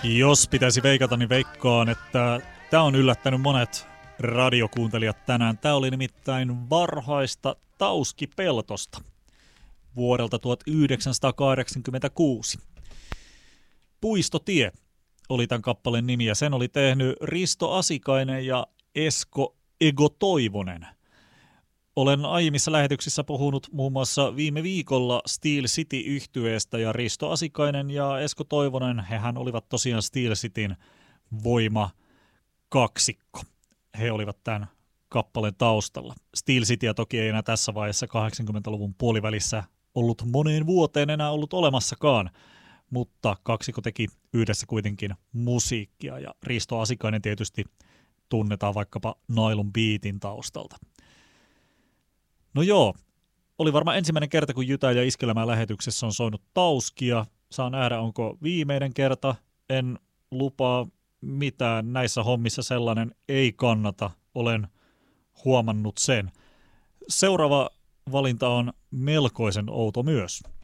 Jos pitäisi veikata, niin veikkaan, että tämä on yllättänyt monet radiokuuntelijat tänään. Tämä oli nimittäin varhaista Tauski-Peltosta vuodelta 1986. Puistotie oli tämän kappaleen nimi ja sen oli tehnyt Risto Asikainen ja Esko Ego Toivonen. Olen aiemmissa lähetyksissä puhunut muun muassa viime viikolla Steel City-yhtyeestä ja Risto Asikainen ja Esko Toivonen, hehän olivat tosiaan Steel Cityn voimakaksikko. He olivat tämän kappaleen taustalla. Steel Cityä toki ei enää tässä vaiheessa 80-luvun puolivälissä ollut moneen vuoteen enää ollut olemassakaan, mutta kaksikko teki yhdessä kuitenkin musiikkia ja Risto Asikainen tietysti tunnetaan vaikkapa Nailun Beatin taustalta. No joo, oli varmaan ensimmäinen kerta, kun Jytä ja Iskelmää lähetyksessä on soinut Tauskia. Saa nähdä, onko viimeinen kerta. En lupaa mitään näissä hommissa, sellainen ei kannata. Olen huomannut sen. Seuraava valinta on melkoisen outo myös.